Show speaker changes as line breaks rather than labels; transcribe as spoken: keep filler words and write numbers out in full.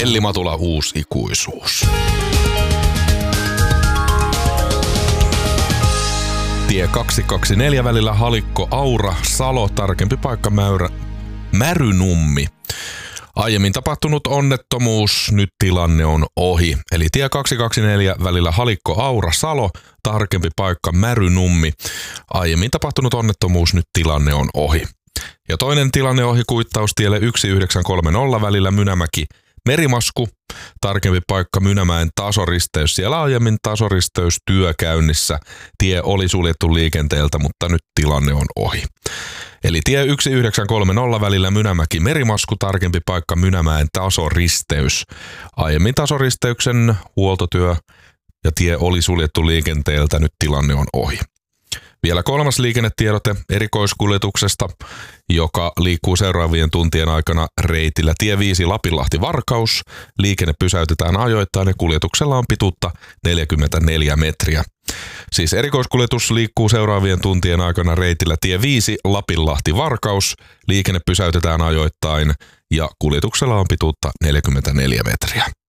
Veli-Matula uusi ikuisuus. Tie kaksisataakaksikymmentäneljä välillä Halikko Aura Salo, tarkempi paikka Mäyrä, Märynummi. Aiemmin tapahtunut onnettomuus, nyt tilanne on ohi. Eli tie kaksisataakaksikymmentäneljä välillä Halikko Aura Salo, tarkempi paikka Märynummi. Aiemmin tapahtunut onnettomuus, nyt tilanne on ohi. Ja toinen tilanne ohi kuittaustielle yhdeksäntoista kolmekymmentä välillä Mynämäki Merimasku, tarkempi paikka Mynämäen tasoristeys. Siellä aiemmin tasoristeystyö käynnissä. Tie oli suljettu liikenteeltä, mutta nyt tilanne on ohi. Eli tie yhdeksäntoista kolmekymmentä välillä Mynämäki Merimasku, tarkempi paikka Mynämäen tasoristeys. Aiemmin tasoristeyksen huoltotyö ja tie oli suljettu liikenteeltä, nyt tilanne on ohi. Vielä kolmas liikennetiedote erikoiskuljetuksesta, joka liikkuu seuraavien tuntien aikana reitillä tie viisi Lapinlahti-Varkaus. Liikenne pysäytetään ajoittain ja kuljetuksella on pituutta neljäkymmentäneljä metriä. Siis erikoiskuljetus liikkuu seuraavien tuntien aikana reitillä tie viisi Lapinlahti-Varkaus. Liikenne pysäytetään ajoittain ja kuljetuksella on pituutta neljäkymmentäneljä metriä.